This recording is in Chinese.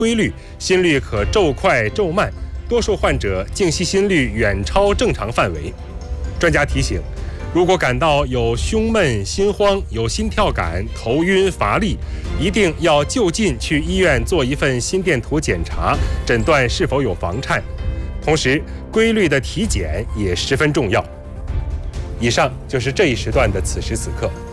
规律，心率可骤快骤慢，多数患者静息心率远超正常范围。专家提醒，如果感到有胸闷、心慌、有心跳感、头晕、乏力，一定要就近去医院做一份心电图检查，诊断是否有房颤。同时，规律的体检也十分重要。以上就是这一时段的此时此刻。